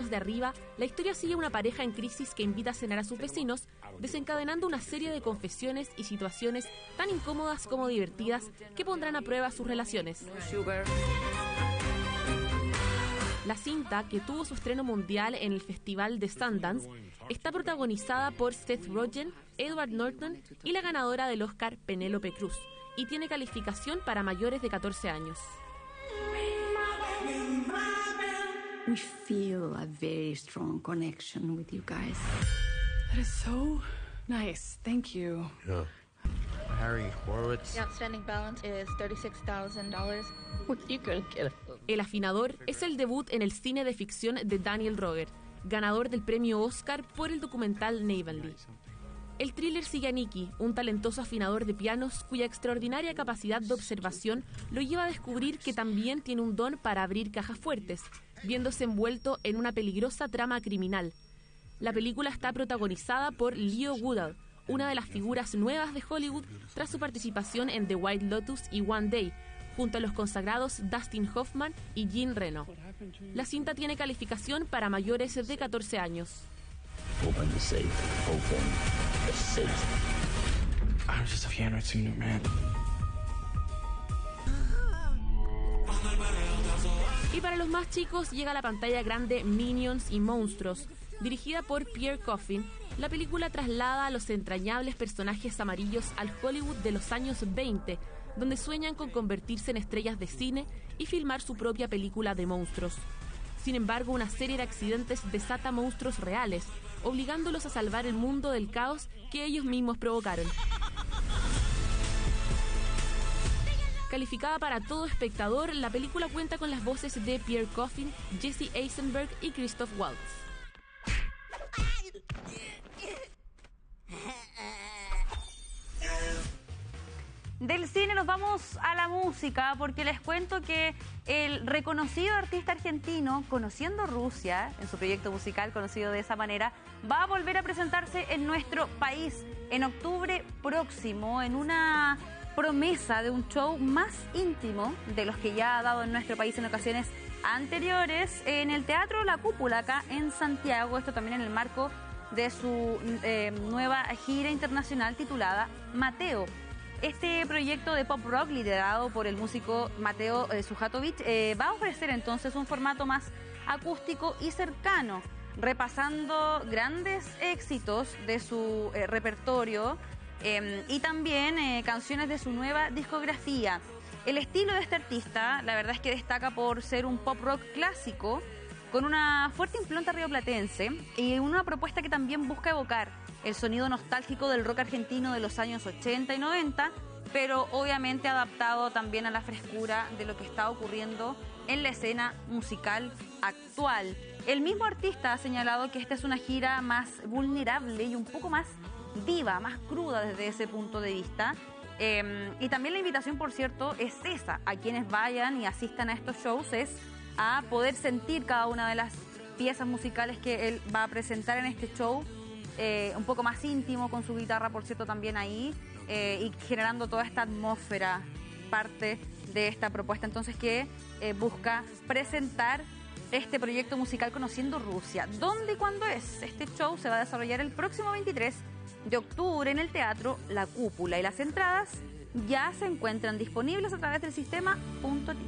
de arriba, la historia sigue a una pareja en crisis que invita a cenar a sus vecinos, desencadenando una serie de confesiones y situaciones tan incómodas como divertidas que pondrán a prueba sus relaciones. La cinta, que tuvo su estreno mundial en el Festival de Sundance, está protagonizada por Seth Rogen, Edward Norton y la ganadora del Oscar, Penélope Cruz, y tiene calificación para mayores de 14 años. We feel a very strong connection with you guys. That is so nice. Thank you. Yeah. Harry Horowitz. The outstanding balance is $36,000. You couldn't get it. El afinador es el debut en el cine de ficción de Daniel Roger, ganador del premio Oscar por el documental Navalny. El thriller sigue a Nicky, un talentoso afinador de pianos cuya extraordinaria capacidad de observación lo lleva a descubrir que también tiene un don para abrir cajas fuertes, viéndose envuelto en una peligrosa trama criminal. La película está protagonizada por Leo Goodall, una de las figuras nuevas de Hollywood tras su participación en The White Lotus y One Day, junto a los consagrados Dustin Hoffman y Jean Reno. La cinta tiene calificación para mayores de 14 años. Open the safe. Open the safe. I'm just a fan singer, man. Y para los más chicos llega a la pantalla grande Minions y Monstruos. Dirigida por Pierre Coffin, la película traslada a los entrañables personajes amarillos al Hollywood de los años 20, donde sueñan con convertirse en estrellas de cine y filmar su propia película de monstruos. Sin embargo, una serie de accidentes desata monstruos reales, obligándolos a salvar el mundo del caos que ellos mismos provocaron. Calificada para todo espectador, la película cuenta con las voces de Pierre Coffin, Jesse Eisenberg y Christoph Waltz. Del cine nos vamos a la música, porque les cuento que el reconocido artista argentino, Conociendo Rusia, en su proyecto musical conocido de esa manera, va a volver a presentarse en nuestro país en octubre próximo, en una promesa de un show más íntimo de los que ya ha dado en nuestro país en ocasiones anteriores, en el Teatro La Cúpula, acá en Santiago. Esto también en el marco de su nueva gira internacional titulada Mateo. Este proyecto de pop rock, liderado por el músico Mateo Sujatovic, va a ofrecer entonces un formato más acústico y cercano, repasando grandes éxitos de su repertorio y también canciones de su nueva discografía. El estilo de este artista, la verdad es que destaca por ser un pop rock clásico, con una fuerte impronta rioplatense y una propuesta que también busca evocar el sonido nostálgico del rock argentino de los años 80 y 90, pero obviamente adaptado también a la frescura de lo que está ocurriendo en la escena musical actual. El mismo artista ha señalado que esta es una gira más vulnerable y un poco más viva, más cruda desde ese punto de vista. Y también la invitación, por cierto, es esa, a quienes vayan y asistan a estos shows, es a poder sentir cada una de las piezas musicales que él va a presentar en este show, un poco más íntimo, con su guitarra, por cierto, también ahí, y generando toda esta atmósfera, parte de esta propuesta entonces que busca presentar este proyecto musical Conociendo Rusia. ¿Dónde y cuándo es? Este show se va a desarrollar el próximo 23 de octubre en el Teatro La Cúpula, y las entradas ya se encuentran disponibles a través del sistema .ticket.